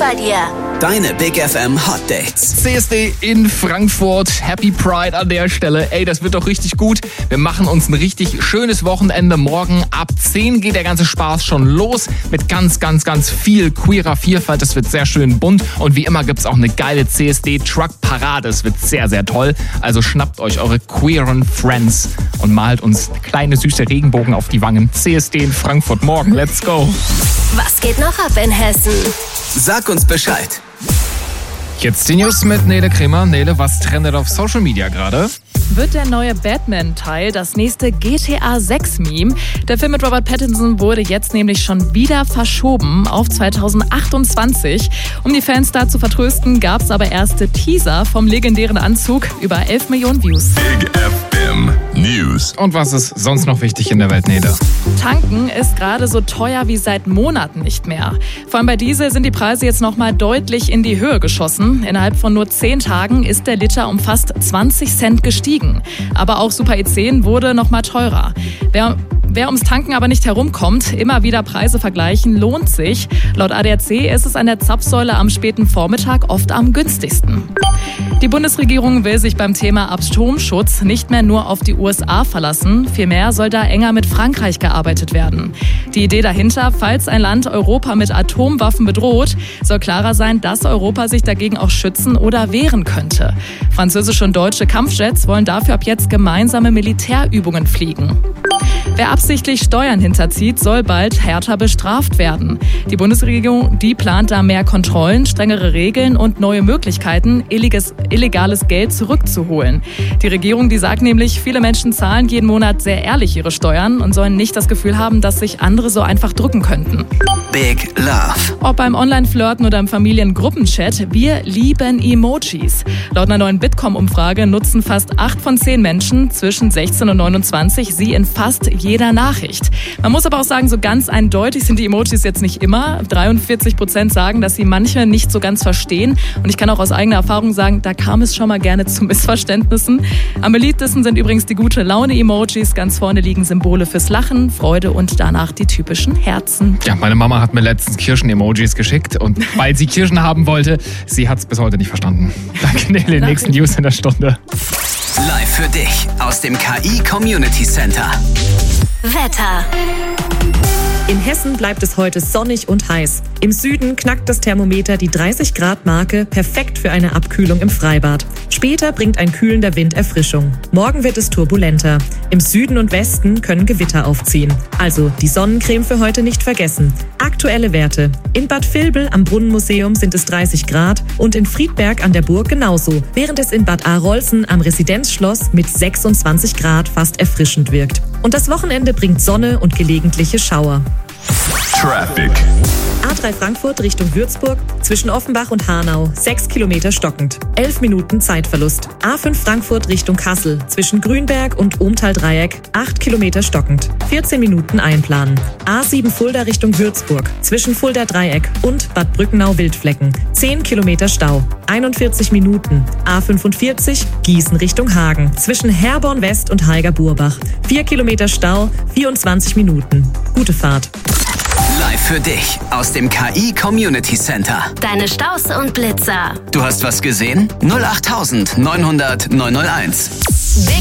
bei dir. Deine Big FM Hot Dates. CSD in Frankfurt. Happy Pride an der Stelle. Ey, das wird doch richtig gut. Wir machen uns ein richtig schönes Wochenende. Morgen ab 10 geht der ganze Spaß schon los mit ganz viel queerer Vielfalt. Das wird sehr schön bunt. Und wie immer gibt's auch eine geile CSD-Truck-Parade. Es wird sehr, sehr toll. Also schnappt euch eure queeren Friends und malt uns kleine süße Regenbogen auf die Wangen. CSD in Frankfurt morgen. Let's go. Was geht noch ab in Hessen? Sag uns Bescheid. Jetzt die News mit Nele Kremer. Nele, was trendet auf Social Media gerade? Wird der neue Batman-Teil das nächste GTA 6-Meme? Der Film mit Robert Pattinson wurde jetzt nämlich schon wieder verschoben auf 2028. Um die Fans da zu vertrösten, gab es aber erste Teaser vom legendären Anzug. Über 11 Millionen Views. Big FM News. Und was ist sonst noch wichtig in der Welt, Nele? Tanken ist gerade so teuer wie seit Monaten nicht mehr. Vor allem bei Diesel sind die Preise jetzt nochmal deutlich in die Höhe geschossen. Innerhalb von nur 10 Tagen ist der Liter um fast 20 Cent gestiegen. Aber auch Super E10 wurde nochmal teurer. Wer ums Tanken aber nicht herumkommt, immer wieder Preise vergleichen, lohnt sich. Laut ADAC ist es an der Zapfsäule am späten Vormittag oft am günstigsten. Die Bundesregierung will sich beim Thema Atomschutz nicht mehr nur auf die USA verlassen. Vielmehr soll da enger mit Frankreich gearbeitet werden. Die Idee dahinter, falls ein Land Europa mit Atomwaffen bedroht, soll klarer sein, dass Europa sich dagegen auch schützen oder wehren könnte. Französische und deutsche Kampfjets wollen dafür ab jetzt gemeinsame Militärübungen fliegen. Wer absichtlich Steuern hinterzieht, soll bald härter bestraft werden. Die Bundesregierung, die plant da mehr Kontrollen, strengere Regeln und neue Möglichkeiten, illegales Geld zurückzuholen. Die Regierung, die sagt nämlich, viele Menschen zahlen jeden Monat sehr ehrlich ihre Steuern und sollen nicht das Gefühl haben, dass sich andere so einfach drücken könnten. Big Love. Ob beim Online-Flirten oder im Familiengruppenchat, wir lieben Emojis. Laut einer neuen Bitkom-Umfrage nutzen fast 8 von 10 Menschen zwischen 16 und 29 sie in fast jeder Nachricht. Man muss aber auch sagen, so ganz eindeutig sind die Emojis jetzt nicht immer. 43% sagen, dass sie manche nicht so ganz verstehen. Und ich kann auch aus eigener Erfahrung sagen, da kam es schon mal gerne zu Missverständnissen. Am beliebtesten sind übrigens die gute Laune-Emojis. Ganz vorne liegen Symbole fürs Lachen, Freude und danach die typischen Herzen. Ja, meine Mama hat mir letztens Kirschen-Emojis geschickt und weil sie Kirschen haben wollte, sie hat es bis heute nicht verstanden. Danke, Nele. Nächsten News in der Stunde. Live für dich aus dem KI Community Center. Wetter. In Hessen bleibt es heute sonnig und heiß. Im Süden knackt das Thermometer die 30-Grad-Marke, perfekt für eine Abkühlung im Freibad. Später bringt ein kühlender Wind Erfrischung. Morgen wird es turbulenter. Im Süden und Westen können Gewitter aufziehen. Also die Sonnencreme für heute nicht vergessen. Aktuelle Werte. In Bad Vilbel am Brunnenmuseum sind es 30 Grad und in Friedberg an der Burg genauso, während es in Bad Arolsen am Residenzschloss mit 26 Grad fast erfrischend wirkt. Und das Wochenende bringt Sonne und gelegentliche Schauer. Traffic. A3 Frankfurt Richtung Würzburg, zwischen Offenbach und Hanau, 6 Kilometer stockend. 11 Minuten Zeitverlust. A5 Frankfurt Richtung Kassel, zwischen Grünberg und Ohmtal-Dreieck, 8 Kilometer stockend. 14 Minuten einplanen. A7 Fulda Richtung Würzburg, zwischen Fulda-Dreieck und Bad Brückenau-Wildflecken, 10 Kilometer Stau. 41 Minuten. A45 Gießen Richtung Hagen, zwischen Herborn West und Haiger-Burbach, 4 Kilometer Stau, 24 Minuten. Gute Fahrt. Live für dich aus dem KI Community Center. Deine Staus und Blitzer. Du hast was gesehen? 08900 901. Big